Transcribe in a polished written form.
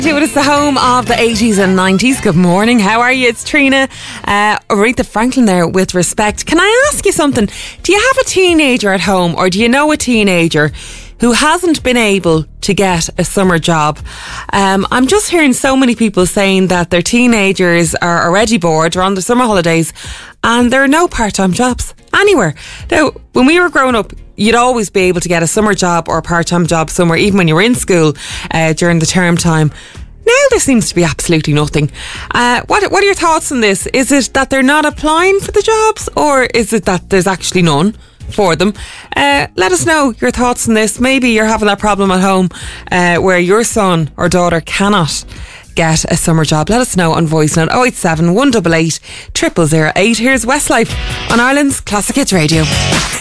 It is the home of the 80s and 90s. Good morning. How are you? It's Trina. Aretha Franklin there with Respect. Can I ask you something? Do you have a teenager at home, or do you know a teenager who hasn't been able to get a summer job? I'm just hearing so many people saying that their teenagers are already bored or on the summer holidays and there are no part-time jobs anywhere. Now, when we were growing up, you'd always be able to get a summer job or a part-time job somewhere, even when you were in school during the term time. Now there seems to be absolutely nothing. What are your thoughts on this? Is it that they're not applying for the jobs, or is it that there's actually none for them? Let us know your thoughts on this. Maybe you're having that problem at home where your son or daughter cannot get a summer job. Let us know on voice note 087 188 0008. Here's Westlife on Ireland's Classic Hits Radio.